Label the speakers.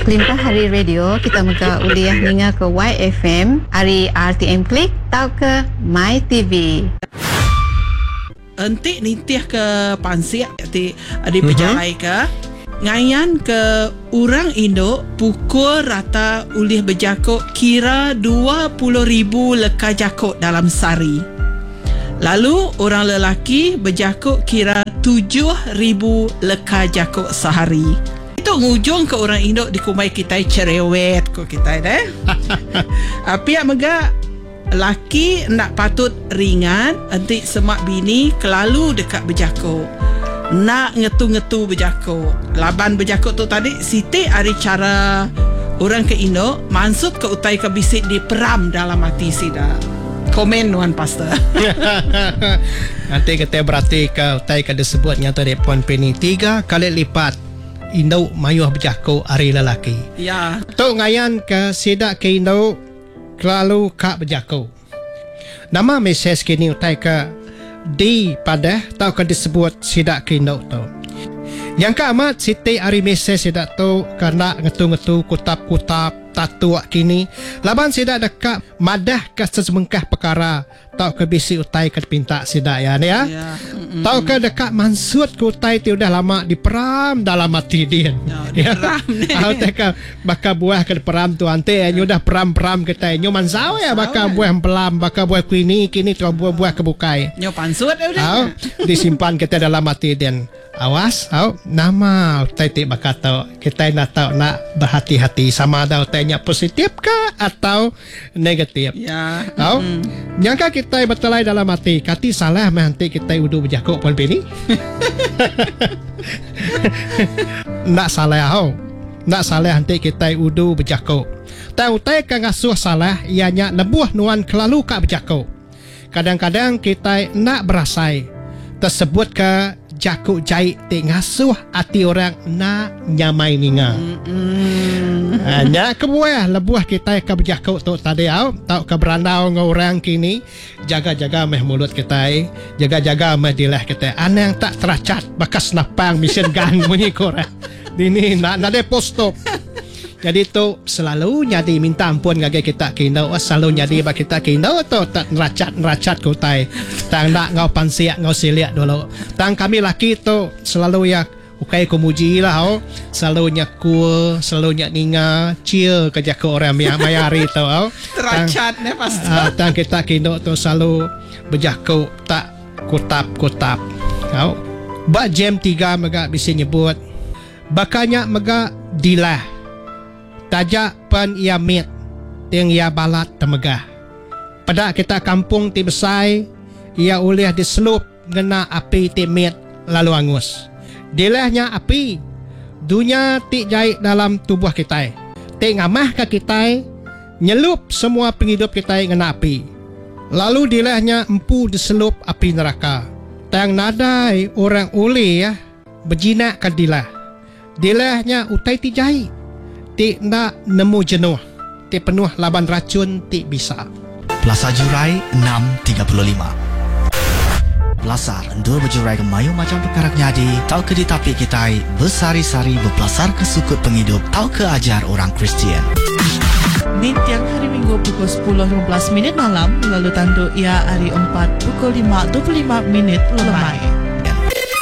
Speaker 1: Limpah hari radio kita muka uliah ninga ke YFM, hari RTM Klik tau ke My TV.
Speaker 2: Entik nitih ke pansiak ti ada pejalai ke ngayan ke orang Indo pukul rata ulih berjakut kira 20,000 leka jakut dalam sehari. Lalu orang lelaki berjakut kira 7,000 leka jakut sehari. Itu ngujung ke orang Indo di kumai kita cerewet ko kita dah. Api mega laki nak patut ringan nanti semak bini kelalu dekat berjakut. Nak ngetu-ngetu berjakut. Laban berjakut tu tadi Siti ada cara orang ke Indo maksud ke utai ke bisik di peram dalam hati sida. Komen Wan Pastor.
Speaker 3: Nanti kita berarti ke utai ke disebut nyata telefon peni 3 kali lipat Indo mayuh berjakut hari lelaki.
Speaker 2: Ya.
Speaker 3: Tu ngayan ke sidak ke Indo kelalu kak berjakut. Nama mesej kini utai ke di pada tau ke disebut sidak ke Indo tu. Yang ke amat Siti hari mesej sidak tu kena ngetu-ngetu kutap-kutap tatu kini. Laban sidak dekat madah ke sesemengkah perkara tau ke bisi utai ke pinta sidak ya. Tau ke dekat mansut ke utai ti udah lama diperam dalam hati dia. Ya. Tahu ke bakal buah ke peram tu ante nyu dah peram-peram kita nyu mansau ya bakal buah pelam bakal buah kini tu buah kebukai.
Speaker 2: Nyo pansut udah.
Speaker 3: Disimpan kita dalam hati dia. Awas, nama utai ti bakal tahu kita nak tahu nak berhati-hati sama ada utainya positif ke atau negatif.
Speaker 2: Ya.
Speaker 3: Tahu? Nyangka kita bertelai dalam hati, kati salah nanti kita udah berjakut pun bini. Nak salah nak salah nanti kita udah berjakut. Tahu utai kan ngasuh salah ianya lebuh nuan kelalu kak berjakut. Kadang-kadang kita nak berasai tersebut ke jakut jahit te ngasuh hati orang nak nyamai ninga. Hanya kebuah lebuah kita ke berjakut tu tadi tau ke berandau dengan orang kini jaga-jaga meh mulut kita jaga-jaga meh dilah kita anang tak teracat bakas napang mesin gun bunyi korang ini nak ada post-op. Jadi tu selalu nyadi minta ampun ngage kita kino selalu nyadi bagi kita kino tu tak neracat kutai tang nak ngau pansiak ngau siliak dulu tang kami laki tu selalu ya ukai kumuji lah selalu nyakul selalu nyak ninga cia kerja ke orang yang mayari tu
Speaker 2: Teracat ne pasti
Speaker 3: tang kita kino tu selalu berjaku tak kutap ba jam 3 mega bisa nyebut bakanya mega dilah tajak pan ia mit yang ia balat temegah. Pada kita kampung ti besai ia oleh diselup ngena api ti mit lalu angus. Dilahnya api dunia ti jahit dalam tubuh kita. Ti ngamah ke kita nyelup semua penghidup kita ngena api. Lalu dilahnya empu diselup api neraka. Tang nadai orang oleh ya berjinak ke dilah. Dilahnya utai ti jahit. Ti nak nemu jenuh. Ti penuh laban racun ti bisa.
Speaker 4: Plaza Jurai 6.35. Belasar endul berjurai ke mayu macam perkara nyadi. Tau ke ditapi kita bersari-sari berpelasar ke sukut penghidup. Tau ke ajar orang Kristian.
Speaker 5: Di tiang hari Minggu pukul 10.15 malam lalu tandu ia hari 4 pukul 5.25 lemai.